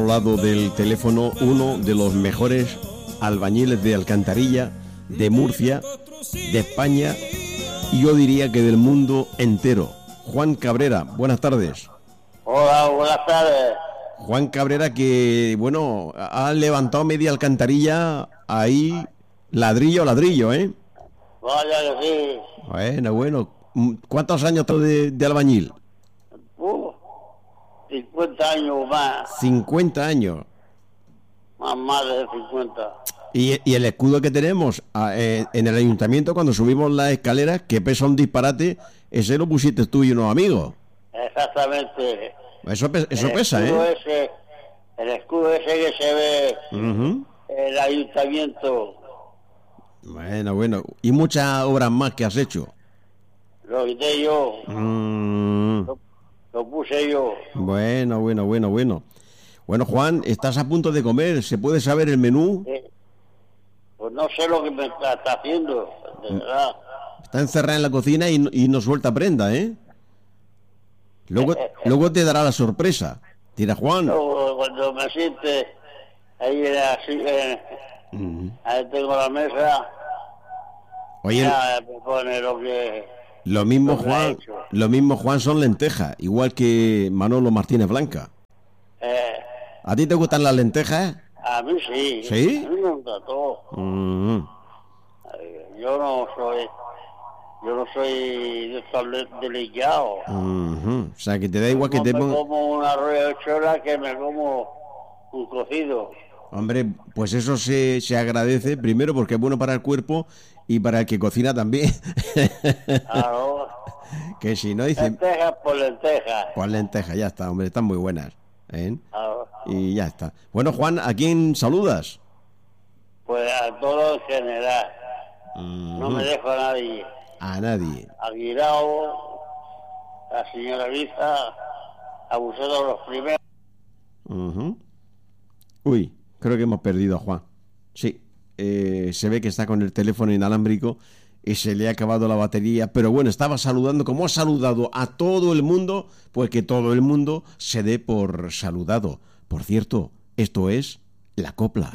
lado del teléfono uno de los mejores albañiles de alcantarilla de Murcia, de España y yo diría que del mundo entero. Juan Cabrera, buenas tardes. Hola, buenas tardes. Juan Cabrera, que bueno, ha levantado media alcantarilla ahí, ladrillo a ladrillo, ¿eh? Vaya que sí. Bueno. ¿Cuántos años de albañil? 50 años más. 50 años. Más de 50. Y el escudo que tenemos en el ayuntamiento cuando subimos las escaleras, que pesa un disparate, ese lo pusiste tú y unos amigos. Exactamente. Eso pesa, ¿eh? El escudo ese que se ve en el ayuntamiento. Bueno. Y muchas obras más que has hecho. Lo quité yo. Lo puse yo. Bueno. Bueno, Juan, estás a punto de comer. ¿Se puede saber el menú? Pues no sé lo que me está haciendo, de verdad. Está encerrada en la cocina y no suelta prenda, ¿eh? Luego te dará la sorpresa. Tira, Juan. Luego, cuando me siente ahí ahí tengo la mesa. Oye, ya me pone lo que... Lo mismo, Juan, son lentejas, igual que Manolo Martínez Blanca. ¿A ti te gustan las lentejas? A mí sí. ¿Sí? A mí me gusta todo. Yo no soy de estar delicado. O sea, que te da igual que te ponga... me como una rueda de chora que me como un cocido. Hombre, pues eso se agradece, primero porque es bueno para el cuerpo y para el que cocina también. Claro. Que si no dice... Lentejas por lentejas. Pues lentejas, ya está, hombre, están muy buenas. Claro. Y ya está. Bueno, Juan, ¿a quién saludas? Pues a todo en general. No me dejo a nadie. A nadie. A Guirao, a señora Lisa, a vosotros los primeros. Uy, creo que hemos perdido a Juan. Sí, se ve que está con el teléfono inalámbrico y se le ha acabado la batería, pero bueno, estaba saludando, como ha saludado a todo el mundo, pues que todo el mundo se dé por saludado. Por cierto, esto es La Copla.